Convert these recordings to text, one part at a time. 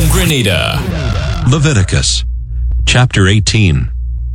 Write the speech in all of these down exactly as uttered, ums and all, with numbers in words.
Grenada. Leviticus chapter eighteen.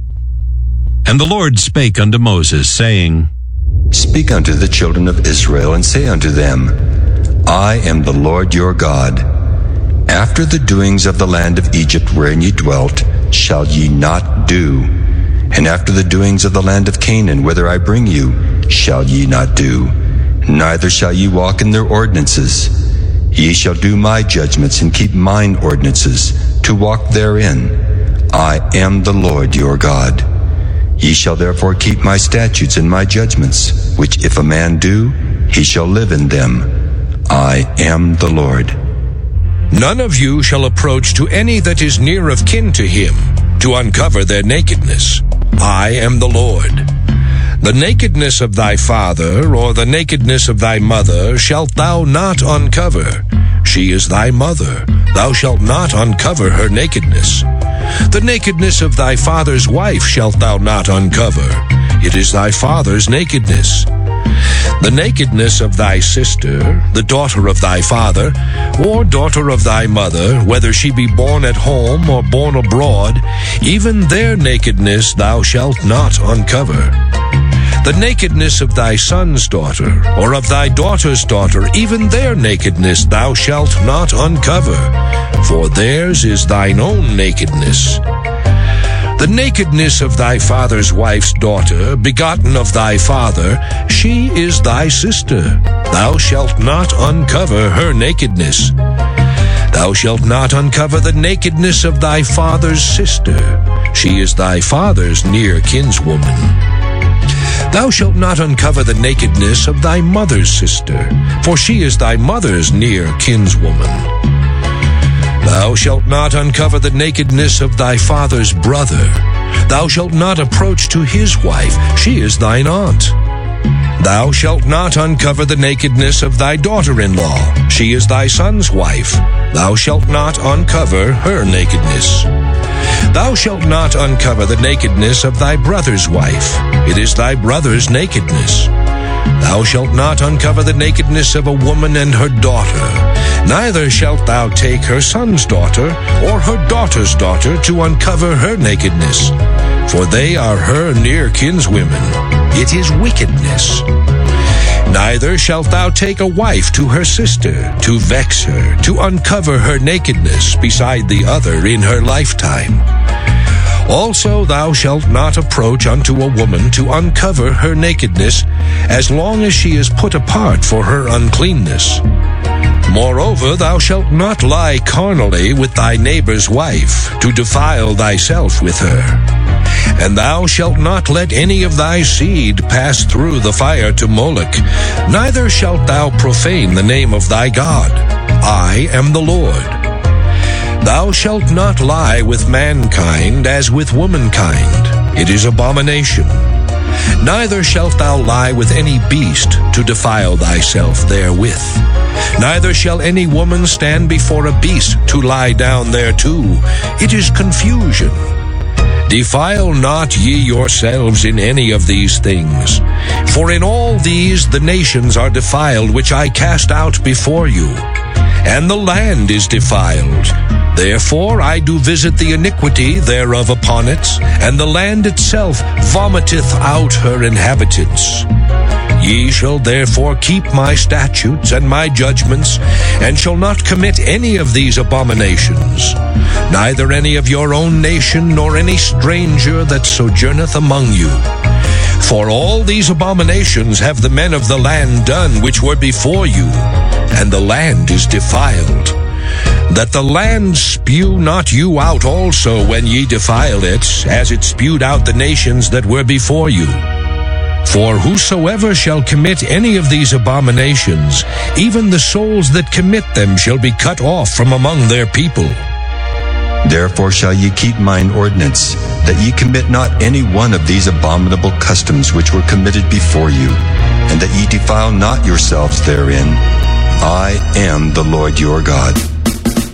And the Lord spake unto Moses, saying, Speak unto the children of Israel, and say unto them, I am the Lord your God. After the doings of the land of Egypt wherein ye dwelt, shall ye not do. And after the doings of the land of Canaan, whither I bring you, shall ye not do. Neither shall ye walk in their ordinances. Ye shall do my judgments, and keep mine ordinances, to walk therein. I am the Lord your God. Ye shall therefore keep my statutes and my judgments, which if a man do, he shall live in them. I am the Lord. None of you shall approach to any that is near of kin to him, to uncover their nakedness. I am the Lord. The nakedness of thy father, or the nakedness of thy mother, shalt thou not uncover. She is thy mother. Thou shalt not uncover her nakedness. The nakedness of thy father's wife shalt thou not uncover. It is thy father's nakedness. The nakedness of thy sister, the daughter of thy father, or daughter of thy mother, whether she be born at home or born abroad, even their nakedness thou shalt not uncover. The nakedness of thy son's daughter, or of thy daughter's daughter, even their nakedness thou shalt not uncover, for theirs is thine own nakedness. The nakedness of thy father's wife's daughter, begotten of thy father, she is thy sister. Thou shalt not uncover her nakedness. Thou shalt not uncover the nakedness of thy father's sister. She is thy father's near kinswoman. Thou shalt not uncover the nakedness of thy mother's sister, for she is thy mother's near kinswoman. Thou shalt not uncover the nakedness of thy father's brother. Thou shalt not approach to his wife. She is thine aunt. Thou shalt not uncover the nakedness of thy daughter-in-law. She is thy son's wife. Thou shalt not uncover her nakedness. Thou shalt not uncover the nakedness of thy brother's wife. It is thy brother's nakedness. Thou shalt not uncover the nakedness of a woman and her daughter. Neither shalt thou take her son's daughter or her daughter's daughter to uncover her nakedness, for they are her near kinswomen. It is wickedness. Neither shalt thou take a wife to her sister, to vex her, to uncover her nakedness beside the other in her lifetime. Also thou shalt not approach unto a woman to uncover her nakedness, as long as she is put apart for her uncleanness. Moreover, thou shalt not lie carnally with thy neighbor's wife, to defile thyself with her. And thou shalt not let any of thy seed pass through the fire to Moloch, neither shalt thou profane the name of thy God. I am the Lord. Thou shalt not lie with mankind as with womankind. It is abomination. Neither shalt thou lie with any beast to defile thyself therewith. Neither shall any woman stand before a beast to lie down thereto. It is confusion. Defile not ye yourselves in any of these things. For in all these the nations are defiled, which I cast out before you. And the land is defiled. Therefore I do visit the iniquity thereof upon it, and the land itself vomiteth out her inhabitants. Ye shall therefore keep my statutes and my judgments, and shall not commit any of these abominations, neither any of your own nation, nor any stranger that sojourneth among you. For all these abominations have the men of the land done which were before you, and the land is defiled. That the land spew not you out also when ye defile it, as it spewed out the nations that were before you. For whosoever shall commit any of these abominations, even the souls that commit them shall be cut off from among their people. Therefore shall ye keep mine ordinance, that ye commit not any one of these abominable customs which were committed before you, and that ye defile not yourselves therein. I am the Lord your God.